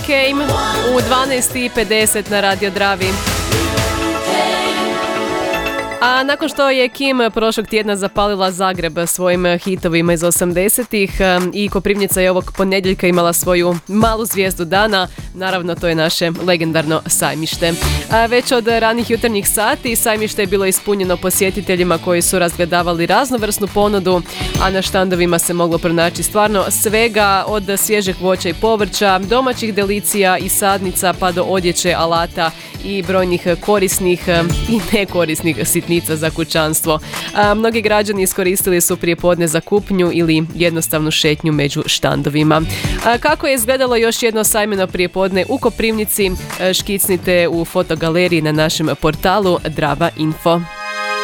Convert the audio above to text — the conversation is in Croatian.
Came u 12:50 na Radio Dravi. A nakon što je Kim prošlog tjedna zapalila Zagreb svojim hitovima iz 80-ih i Koprivnica je ovog ponedjeljka imala svoju malu zvijezdu dana, naravno to je naše legendarno sajmište. Već od ranih jutarnjih sati sajmište je bilo ispunjeno posjetiteljima koji su razgledavali raznovrsnu ponudu, a na štandovima se moglo pronaći stvarno svega od svježeg voća i povrća, domaćih delicija i sadnica pa do odjeće, alata i brojnih korisnih i nekorisnih sitnica za kućanstvo. Mnogi građani iskoristili su prijepodne za kupnju ili jednostavnu šetnju među štandovima. Kako je izgledalo još jedno sajmeno prijepodne u Koprivnici, škicnite u fotogaleriji na našem portalu Drava Info.